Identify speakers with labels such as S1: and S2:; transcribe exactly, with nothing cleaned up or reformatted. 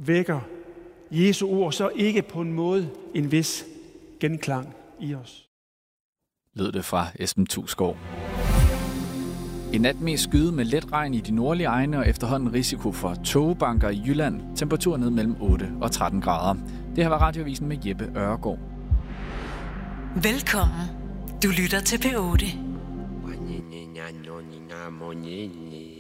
S1: vækker Jesu ord så ikke på en måde en vis genklang i os.
S2: Lød det fra Esben Thusgaard. I nat mest skyde med let regn i de nordlige egne og efterhånden risiko for tågebanker i Jylland. Temperatur ned mellem otte og tretten grader. Det her var Radioavisen med Jeppe Øregaard.
S3: Velkommen. Du lytter til P otte.